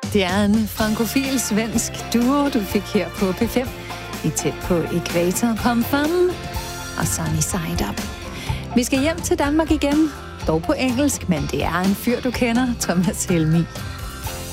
Det er en frankofil svensk duo, du fik her på P5. I tæt på ekvator, Pom Fun og Sunny Side Up. Vi skal hjem til Danmark igen, dog på engelsk, men det er en fyr, du kender, Thomas Helmig.